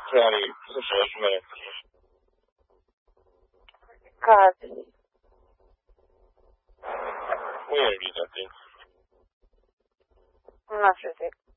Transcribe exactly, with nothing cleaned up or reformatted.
Sorry, just a minute. Casi. Where is that thing? No sé si